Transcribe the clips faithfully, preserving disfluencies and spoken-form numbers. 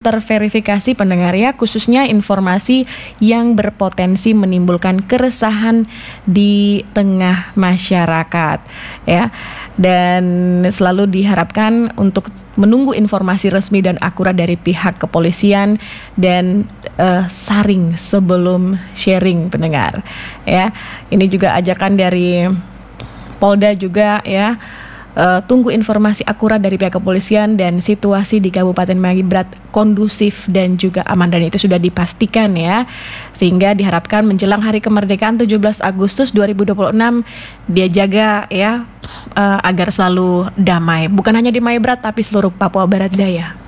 terverifikasi pendengar ya, khususnya informasi yang berpotensi menimbulkan keresahan di tengah masyarakat ya. Dan selalu diharapkan untuk menunggu informasi resmi dan akurat dari pihak kepolisian dan uh, saring sebelum sharing pendengar ya. Ini juga ajakan dari Polda juga ya. Uh, tunggu informasi akurat dari pihak kepolisian dan situasi di Kabupaten Maibrat kondusif dan juga aman, dan itu sudah dipastikan ya, sehingga diharapkan menjelang hari kemerdekaan tujuh belas Agustus dua ribu dua puluh enam dia jaga ya uh, agar selalu damai, bukan hanya di Maibrat tapi seluruh Papua Barat Daya.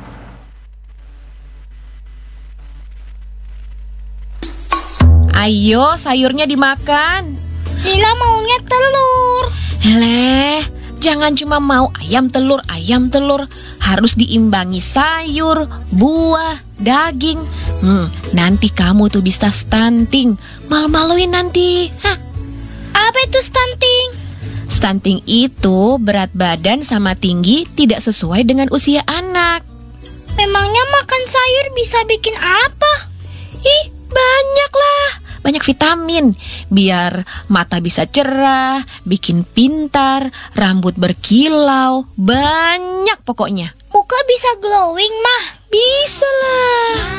Ayo sayurnya dimakan. Lila maunya telur. Heleh, jangan cuma mau ayam telur, ayam telur. Harus diimbangi sayur, buah, daging. Hmm, nanti kamu tuh bisa stunting. Malu-maluin nanti. Hah? Apa itu stunting? Stunting itu berat badan sama tinggi tidak sesuai dengan usia anak. Memangnya makan sayur bisa bikin apa? Ih, banyak lah. Banyak vitamin, biar mata bisa cerah, bikin pintar, rambut berkilau, banyak pokoknya. Muka bisa glowing, Mah? Bisa lah.